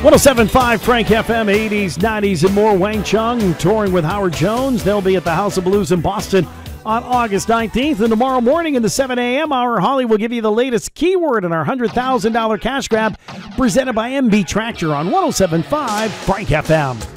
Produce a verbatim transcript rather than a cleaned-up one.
one oh seven point five Frank F M, eighties, nineties, and more. Wang Chung touring with Howard Jones. They'll be at the House of Blues in Boston on August nineteenth. And tomorrow morning in the seven a.m. hour, Holly will give you the latest keyword in our one hundred thousand dollars cash grab presented by M B Tractor on one oh seven point five Frank F M.